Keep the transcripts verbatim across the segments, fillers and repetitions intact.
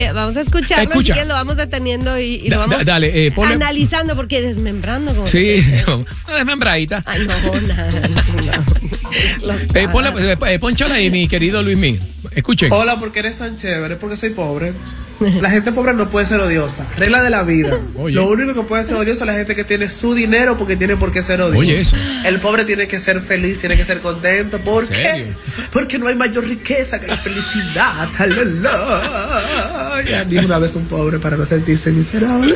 Vamos a escucharlo, Escucha. así que lo vamos deteniendo y, y Da, lo vamos da, dale, eh, ponle... analizando, porque desmembrando. Como Sí, una desmembradita. Ay, no, nada. No. Eh, ponle, eh, pónchala ahí, mi querido Luismi. Escuchen. Hola, ¿por qué eres tan chévere? Porque soy pobre. La gente pobre no puede ser odiosa. Regla de la vida. Oye. Lo único que puede ser odioso es la gente que tiene su dinero, porque tiene por qué ser odioso. Oye, eso. El pobre tiene que ser feliz, tiene que ser contento. ¿Por ¿En qué? serio? Porque no hay mayor riqueza que la felicidad. Ya dijo una vez un pobre para no sentirse miserable.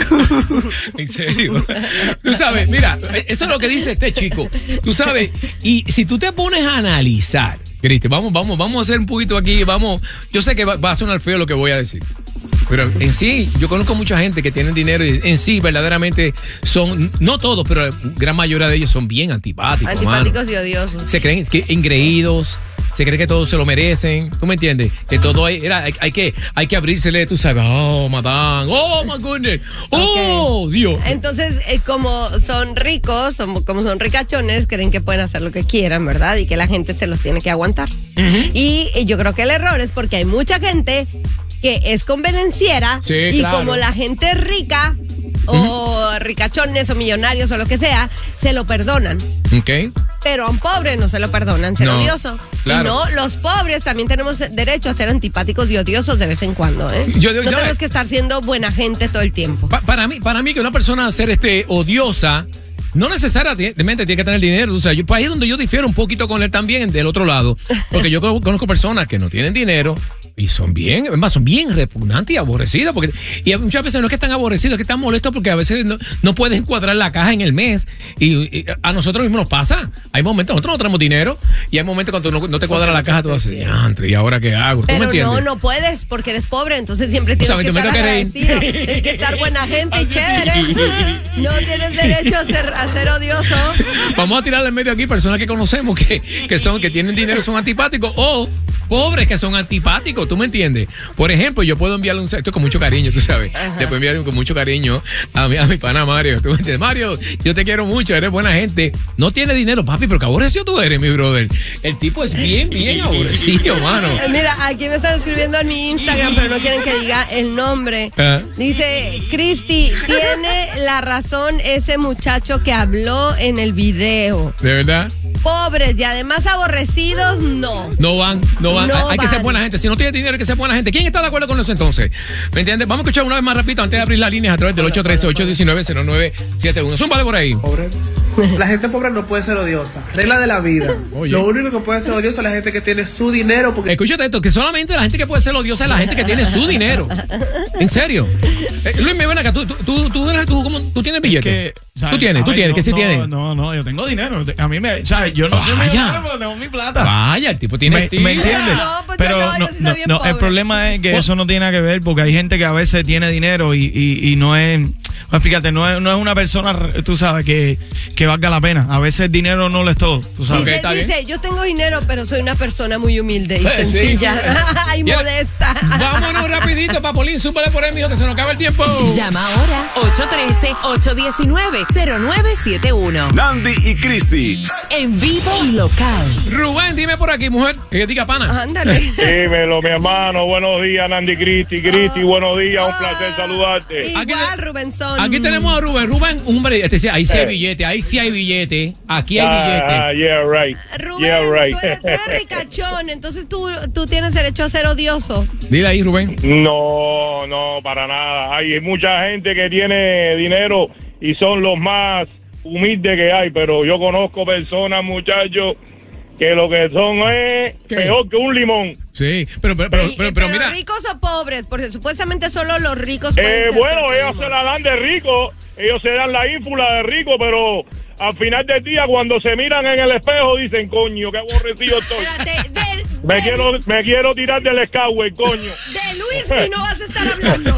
En serio. Tú sabes, mira, eso es lo que dice este chico. Tú sabes, y si tú te pones a analizar, Cristi, vamos, vamos, vamos a hacer un poquito aquí, vamos. Yo sé que va, va a sonar feo lo que voy a decir, pero en sí, yo conozco mucha gente que tiene dinero y en sí verdaderamente son, no todos, pero la gran mayoría de ellos son bien antipáticos. Antipáticos mano. y odiosos. Se creen que engreídos. Se cree que todos se lo merecen, ¿tú me entiendes? Que todo hay, era, hay, hay que, hay que abrírsele, tú sabes, oh, madame, oh, my goodness, oh, Okay. Dios. Entonces, eh, como son ricos, son, como son ricachones, creen que pueden hacer lo que quieran, ¿verdad? Y que la gente se los tiene que aguantar. Uh-huh. Y, y yo creo que el error es porque hay mucha gente que es convenenciera, Sí, y claro. como la gente es rica, o uh-huh. ricachones o millonarios o lo que sea, se lo perdonan. Ok. Pero a un pobre no se lo perdonan, ser No, odioso. claro. Y no, los pobres también tenemos derecho a ser antipáticos y odiosos de vez en cuando, ¿eh? Yo- no yo- tenemos que estar siendo buena gente todo el tiempo. Pa- para mí, para mí que una persona ser este odiosa no necesariamente tiene que tener dinero. O sea, yo, pues ahí es donde yo difiero un poquito con él también del otro lado, porque yo conozco personas que no tienen dinero y son bien, es más, son bien repugnantes y aborrecidas, porque y muchas veces no es que están aborrecidos, es que están molestos porque a veces no, no pueden cuadrar la caja en el mes, y, y a nosotros mismos nos pasa. Hay momentos, nosotros no tenemos dinero y hay momentos cuando no, no te cuadra la caja, tú vas a decir, "Diantre, ¿y ahora qué hago?" ¿Tú me Pero entiendes? no, no puedes porque eres pobre, entonces siempre tienes sabes, que tú me estar tengo que reír. agradecido, tienes que estar buena gente y chévere. No tienes derecho a ser, a ser odioso. Vamos a tirarle en medio aquí personas que conocemos que, que son que tienen dinero, son antipáticos, o pobres que son antipáticos, ¿tú me entiendes? Por ejemplo, yo puedo enviarle un esto con mucho cariño, tú sabes. Ajá. Le puedo enviar con mucho cariño a mi, a mi pana Mario. ¿Tú me entiendes? Mario, yo te quiero mucho, eres buena gente. No tiene dinero, papi, pero qué aborrecido tú eres, mi brother. El tipo es bien, bien aborrecido, mano. Eh, Mira, aquí me están escribiendo en mi Instagram, pero no quieren que diga el nombre. Ah. Dice, Cristi, tiene la razón ese muchacho que habló en el video. ¿De verdad? Pobres y además aborrecidos, no. No van, no van. No hay, hay que ser van. buena gente. Si no tienes dinero, hay que ser buena gente. ¿Quién está de acuerdo con eso entonces? ¿Me entiendes? Vamos a escuchar una vez más rapidito antes de abrir las líneas a través del ocho uno tres, ocho uno nueve, cero nueve siete uno. Zúmbale por ahí. Pobre. La gente pobre no puede ser odiosa. Regla de la vida. Oye. Lo único que puede ser odioso es la gente que tiene su dinero, porque Escúchate esto, que solamente la gente que puede ser odiosa es la gente que tiene su dinero. ¿En serio? Eh, Luis, me ven acá, tú, tú, tú, tú, eres- tú, ¿cómo- tú tienes billete. Que, o sea, tú tienes, a tú ver, tienes, no, que sí no, tienes. No, no, yo tengo dinero. A mí me, o sea, yo no soy Vaya. millonario, pero tengo mi plata. Vaya, el tipo tiene ¿Me, estilo. me entiendes? No, pues yo pero no, no, yo sí soy no, bien no, el pobre. problema es que Pues- eso no tiene nada que ver, porque hay gente que a veces tiene dinero y, y, y no es, pues fíjate, no es, no es una persona, tú sabes, que, que valga la pena. A veces el dinero no lo es todo, tú sabes. Ok, Dice, está bien. dice, yo tengo dinero, pero soy una persona muy humilde y Eh, sí, sencilla sí. y Ya. modesta. Vámonos rapidito, Papolín, súbale por ahí, mijo, que se nos acaba el tiempo. Llama ahora ocho uno tres, ocho uno nueve, cero nueve siete uno. Nandy y Cristi. En vivo y local. Rubén, dime por aquí, mujer, que diga pana. Ándale. Dímelo, mi hermano. Buenos días, Nandy Cristi. Cristi, buenos días. Un placer saludarte. Aquí Igual, te- Rubensón. Aquí tenemos a Rubén. Rubén, hombre, este, sí, ahí sí hay Eh. billete, ahí sí hay billete. Aquí hay Ah, billete. yeah, right. Rubén, Yeah, right. tú, eres, tú eres ricachón, entonces tú, tú tienes derecho a ser odioso. Dile ahí, Rubén. No, no, para nada. Hay mucha gente que tiene dinero y son los más humildes que hay, pero yo conozco personas, muchachos, que lo que son es ¿Qué? peor que un limón. Sí, pero, pero, pero, Y- pero, y- pero mira. ¿ricos o pobres? Porque supuestamente solo los ricos pueden Eh, ser bueno, porque ellos no. se la dan de rico, ellos se dan la ínfula de rico, pero al final del día, cuando se miran en el espejo, dicen, coño, qué aborrecido estoy. Espérate, de, Me de- quiero, me quiero tirar del Skyway, coño. de Luis y no vas a estar hablando.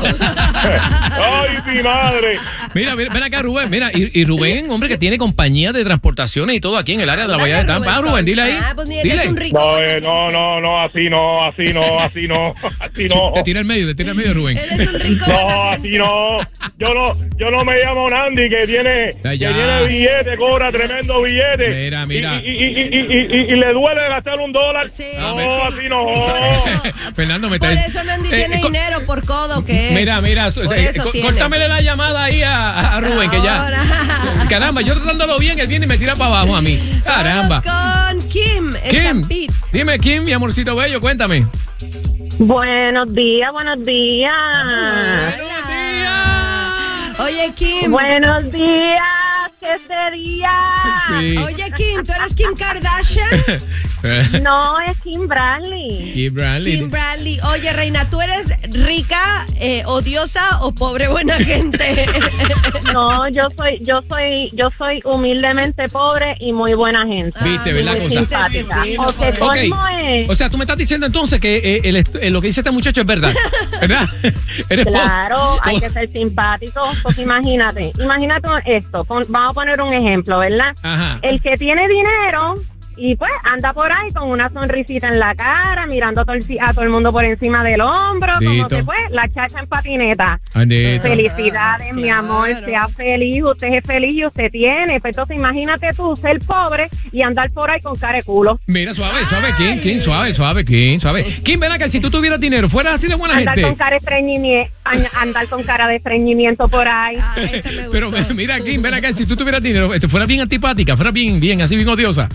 Ay, mi madre. Mira, mira, ven acá, Rubén. Mira, y, y Rubén, hombre, que tiene compañía de transportaciones y todo aquí en el área de la Bahía de Tampa. Ah, Rubén, dile ahí. Ah, pues ni él es Dile. un rico. No, buena eh, no, gente. no, no, así no, así no, así no, así no. Te tira el medio, te tira el medio, Rubén. Él es un rico. No, buena así gente. no. Yo no, yo no me llamo Nandi, que tiene, Ya, que ya. tiene billete, cobra tremendo billete. Mira, mira. Y, y, y, y, y, y, y le duele gastar un dólar. Sí. No, Ah, me- así no. Por eso, Fernando, me por está eso Nandi eh, tiene co- dinero por codo que es. Mira, mira, Por eh, eso co- tiene. córtamele la llamada ahí a, a Rubén, que ya. Ahora. Caramba, yo tratándolo bien, él viene y me tira para abajo a mí. Caramba. Vamos con Kim, en Kim, San Pete. dime, Kim, mi amorcito bello, cuéntame. Buenos días, buenos días. Buenos días. Oye, Kim. Buenos días, ¿qué sería? Sí. Oye, Kim, ¿tú eres Kim Kardashian? No, es Kim Bradley. Kim Bradley. Kim Bradley. Oye, reina, ¿tú eres rica, eh, odiosa o pobre buena gente? No, yo soy, yo soy, yo soy humildemente pobre y muy buena gente. Viste, ¿ves la muy cosa? Simpática. Sí, O no, que por- Ok. colmo es. O sea, tú me estás diciendo entonces que eh, el est- eh, lo que dice este muchacho es verdad. ¿Verdad? Eres po- Claro, hay po- que ser simpático. Pues imagínate, imagínate esto. pon- vamos a poner un ejemplo, ¿verdad? Ajá. El que tiene dinero y pues anda por ahí con una sonrisita en la cara, mirando a todo el, a todo el mundo por encima del hombro, como Dito. que pues la chacha en patineta. Andito. Felicidades, mi Claro. amor, sea feliz, usted es feliz y usted tiene. Pues entonces imagínate tú ser pobre y andar por ahí con cara de culo. Mira, suave, suave, Kim, Kim, suave, suave, Kim, suave. Kim, ven acá, si tú tuvieras dinero, fueras así de buena Andar gente. con cara de estreñimiento, andar con cara de estreñimiento por ahí. Ah, ese me Pero gustó. mira, Kim, ven acá, si tú tuvieras dinero, este, fueras bien antipática, fueras bien, bien, así bien odiosa.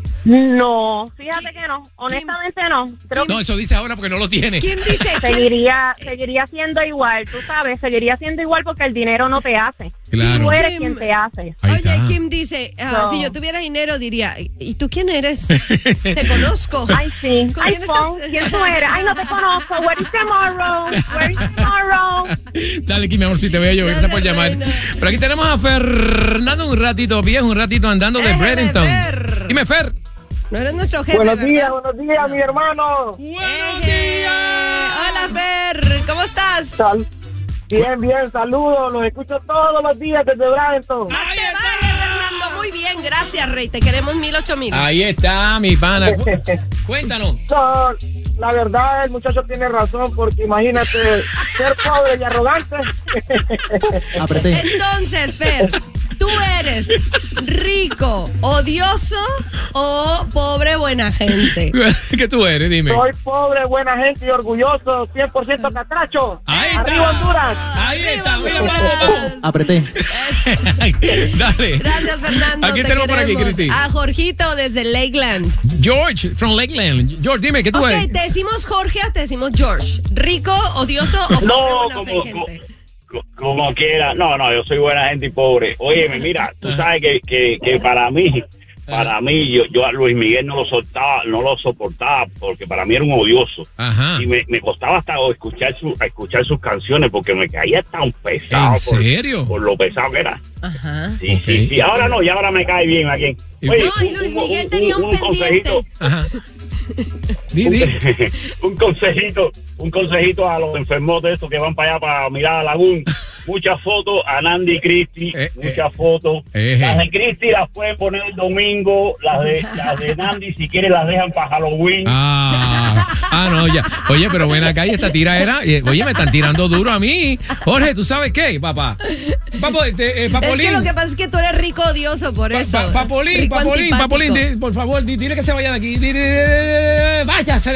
No, fíjate que no, honestamente no. Creo que No, eso dice ahora porque no lo tiene. ¿Quién dice? ¿Quién- seguiría, seguiría siendo igual, tú sabes, seguiría siendo igual porque el dinero no te hace. Claro. Tú eres Kim. quien te hace. Ahí Oye, está. Kim dice, ah, No. si yo tuviera dinero diría, ¿y tú quién eres? Te conozco. Ay, sí. ¿Con Ay, quién Pon, estás? ¿quién tú eres? Ay, no te conozco. Where is tomorrow? Where is tomorrow? Dale, Kim, mi amor, si te veo yo, Dale, gracias por llamar. reina. Pero aquí tenemos a Fernando un ratito viejo, un ratito andando de Déjeme Bradenton. ver. Dime, Fer. No eres nuestro jefe, Buenos ¿verdad? días, buenos días, mi hermano. Buenos Eje. Hola, Fer. ¿Cómo estás? Sal- bien, bien, saludos. Los escucho todos los días desde Bradenton. Más Ahí te está. vale, Fernando. Muy bien, gracias, Rey. Te queremos mil, ocho mil. Ahí está, mi pana. Cu- Cuéntanos. No, la verdad, el muchacho tiene razón, porque imagínate ser pobre y arrogante. Entonces, Fer, ¿tú eres rico, odioso o pobre buena gente? ¿Qué tú eres? Dime. Soy pobre, buena gente y orgulloso, cien por ciento catracho. Ahí está. Arriba Honduras. Ahí está. Mira, Honduras. vamos, vamos. Apreté. Dale. Gracias, Fernando. ¿A quién te tenemos por aquí, queremos. Cristi? A Jorgito desde Lakeland. George, from Lakeland. George, dime, ¿qué tú Ok, eres? ¿te decimos Jorge o te decimos George? ¿Rico, odioso o pobre No, buena como, fe, como, gente? como quiera. No, no, yo soy buena gente y pobre. Óyeme, mira, tú sabes que, que, que para mí, para mí, yo, yo a Luis Miguel no lo soltaba, no lo soportaba, porque para mí era un odioso. Ajá. Y me, me costaba hasta escuchar, su, escuchar sus canciones, porque me caía tan pesado. ¿En por- serio? Por, lo pesado que era. Ajá. Sí, Ok. sí, sí. Ahora no, y ahora me cae bien aquí. Y- Oye, No, y Luis Miguel tenía un pendiente. consejito, Ajá. Di, di. un consejito, un consejito a los enfermos de estos que van para allá para mirar a Lagún. Muchas fotos a Nandi y Cristi, Eh, muchas fotos. eh. Las de Cristi las pueden poner el domingo, las de las de Nandi si quieren las dejan para Halloween. Ah, ah, no, ya. Oye, pero ven acá y esta tira era. eh, Oye, me están tirando duro a mí. Jorge, ¿tú sabes qué, papá? Papo, este, eh, Es Papolín. que lo que pasa es que tú eres rico odioso, por Pa- eso. pa- Papolín, Rico Papolín, antipático. Papolín, di- por favor, di- dile que se vaya de aquí. Di- di- di- Váyase.